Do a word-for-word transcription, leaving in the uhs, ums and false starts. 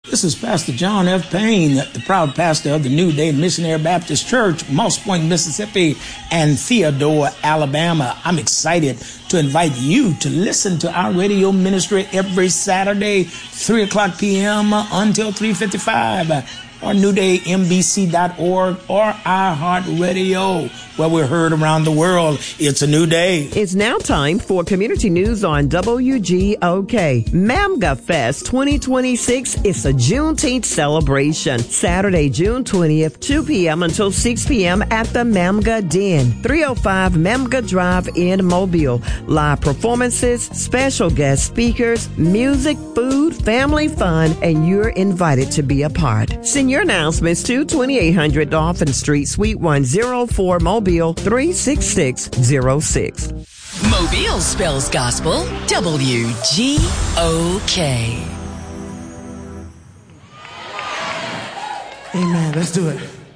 This is Pastor John F. Payne, the proud pastor of the New Day Missionary Baptist Church, Moss Point, Mississippi, and Theodore, Alabama. I'm excited to invite you to listen to our radio ministry every Saturday, three o'clock p.m. until three fifty-five, or new day m b c dot org or iHeartRadio, where we're heard around the world. It's a new day. It's now time for community news on W G O K. MAMGA Fest twenty twenty-six is a Juneteenth celebration. Saturday, June twentieth, two p.m. until six p.m. at the MAMGA Den, three oh five MAMGA Drive in Mobile. Live performances, special guest speakers, music, food, family fun, and you're invited to be a part. Send your announcements to twenty-eight hundred Dolphin Street, Suite one oh four, Mobile, three six six zero six. Mobile spells gospel, W G O K. Amen. Let's do it.